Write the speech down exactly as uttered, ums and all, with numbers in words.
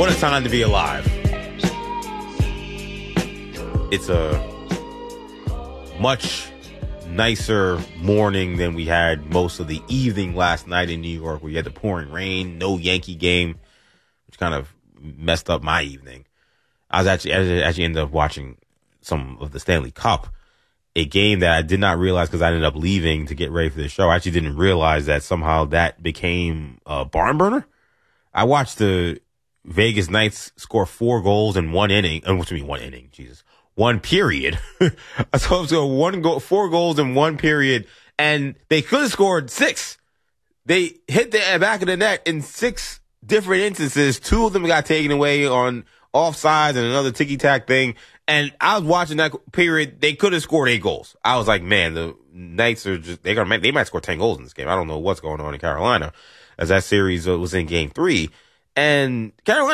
What a time to be alive. It's a much nicer morning than we had most of the evening last night in New York, where you had the pouring rain, no Yankee game, which kind of messed up my evening. I was actually, I actually ended up watching some of the Stanley Cup, a game that I did not realize because I ended up leaving to get ready for the show. I actually didn't realize that somehow that became a barn burner. I watched the Vegas Knights score four goals in one inning. Uh, what do you mean one inning? Jesus. One period. I saw so one goal, four goals in one period, and they could have scored six. They hit the back of the net in six different instances. Two of them got taken away on offsides and another ticky-tack thing. And I was watching that period. They could have scored eight goals. I was like, man, the Knights are just, they're gonna, they might score ten goals in this game. I don't know what's going on in Carolina, as that series was in game three. And Carolina